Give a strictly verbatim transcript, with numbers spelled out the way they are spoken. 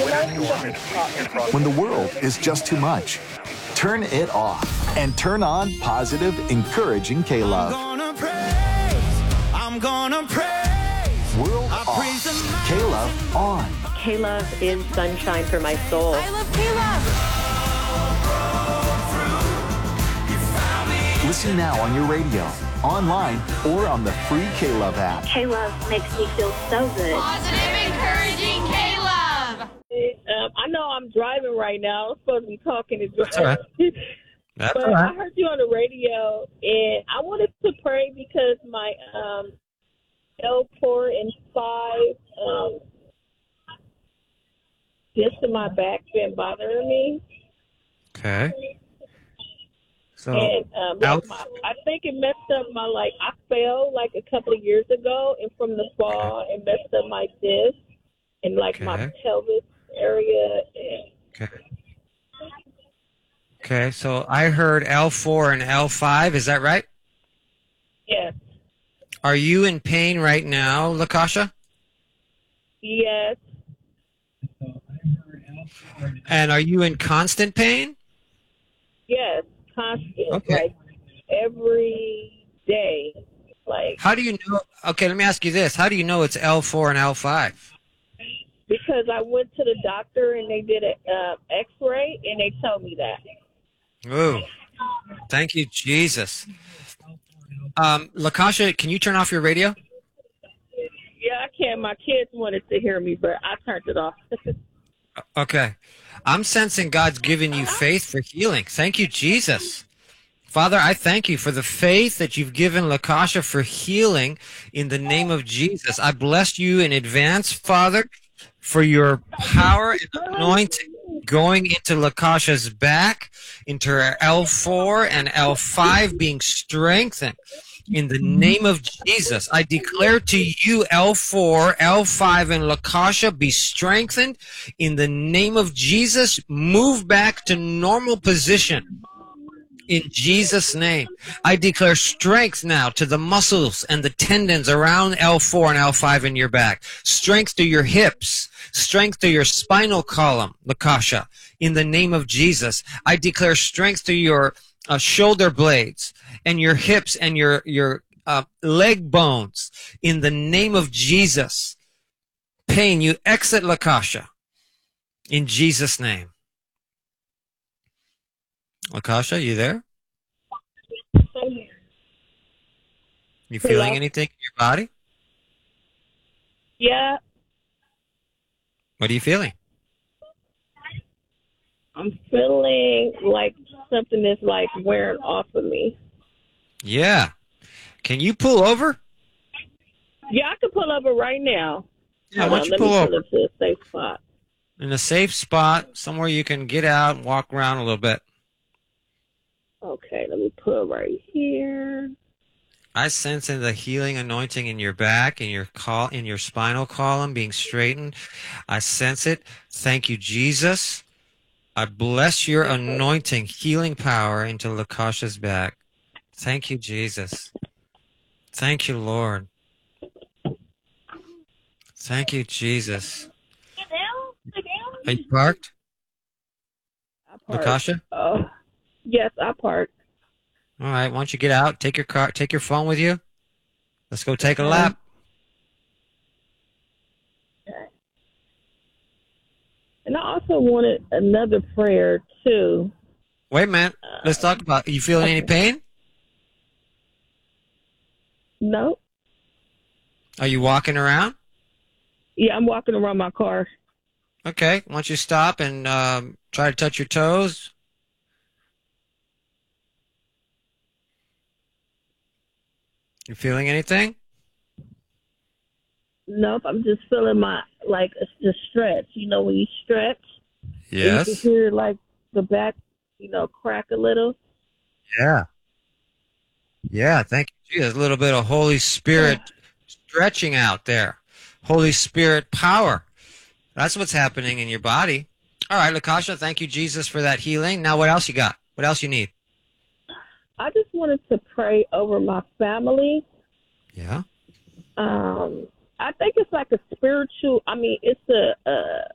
When the world is just too much, turn it off and turn on positive, encouraging K-Love. I'm gonna praise, I'm gonna praise. World off, K-Love on. K-Love is sunshine for my soul. I love K-Love. Listen now on your radio, online, or on the free K-Love app. K-Love makes me feel so good. Positive, encouraging K-Love. Um, I know I'm driving right now. I'm supposed to be talking to drive. That's all right. That's but all right. I heard you on the radio, and I wanted to pray because my um, L four and five, um, just in my back been bothering me. Okay. So, and um, like my, I think it messed up my, like, I fell like a couple of years ago, and from the fall, it messed up my disc and like okay. my pelvis area. And, okay. Okay, so I heard L four and L five, is that right? Yes. Are you in pain right now, Lakasha? Yes. And are you in constant pain? Yes, constant. Okay. Like every day. Like how do you know? Okay, let me ask you this. How do you know it's L four and L five? Because I went to the doctor and they did an uh, X-ray and they told me that. Ooh, thank you, Jesus. Um, Lakasha, can you turn off your radio? Yeah, I can. My kids wanted to hear me, but I turned it off. Okay. I'm sensing God's given you faith for healing. Thank you, Jesus. Father, I thank you for the faith that you've given Lakasha for healing in the name of Jesus. I bless you in advance, Father, for your power and anointing going into Lakasha's back, into her L four and L five being strengthened. In the name of Jesus, I declare to you, L four, L five, and Lakasha, be strengthened. In the name of Jesus, move back to normal position. In Jesus' name, I declare strength now to the muscles and the tendons around L four and L five in your back. Strength to your hips. Strength to your spinal column, Lakasha. In the name of Jesus, I declare strength to your uh, shoulder blades and your hips and your, your uh, leg bones. In the name of Jesus, pain, you exit Lakasha. In Jesus' name. Lakasha, you there? You feeling Hello? anything in your body? Yeah, What are you feeling? I'm feeling like something is like wearing off of me. Yeah. Can you pull over? Yeah, I can pull over right now. Yeah, Hold why on, don't you let pull me over? pull up to a safe spot. In a safe spot, somewhere you can get out and walk around a little bit. Okay, let me pull right here. I sense in the healing anointing in your back, in your col- in your spinal column being straightened. I sense it. Thank you, Jesus. I bless your anointing, healing power into Lakasha's back. Thank you, Jesus. Thank you, Lord. Thank you, Jesus. Sit down, sit down. Are you parked, I parked. Lakasha? Oh, yes, I parked. All right. Why don't you get out? Take your car. Take your phone with you. Let's go take a lap. Okay. And I also wanted another prayer too. Wait a minute. Let's talk about. You feeling any pain? No. Are you walking around? Yeah, I'm walking around my car. Okay. Why don't you stop and um, try to touch your toes? You feeling anything? Nope, I'm just feeling my, like, it's the stretch. You know, when you stretch, you can Yes. hear, like, the back, you know, crack a little. Yeah. Yeah. Thank you, Jesus. A little bit of Holy Spirit stretching out there. Holy Spirit power. That's what's happening in your body. All right, Lakasha, thank you, Jesus, for that healing. Now, what else you got? What else you need? I just wanted to pray over my family. Yeah. Um, I think it's like a spiritual, I mean, it's a, uh,